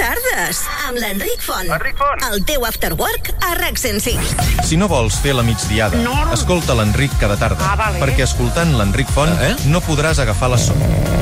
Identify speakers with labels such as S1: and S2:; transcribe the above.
S1: tardes, amb l'Enric Font.
S2: Enric Font.
S1: El teu afterwork a RAC 105.
S3: Si no vols fer la migdiada, escolta l'Enric cada tarda, perquè escoltant l'Enric Font no podràs agafar la son.